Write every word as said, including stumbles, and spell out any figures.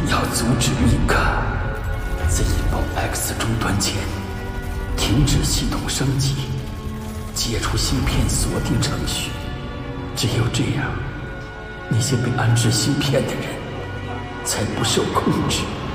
要阻止米卡在引爆 X 终端前停止系统升级，解除芯片锁定程序。只有这样，那些被安置芯片的人才不受控制。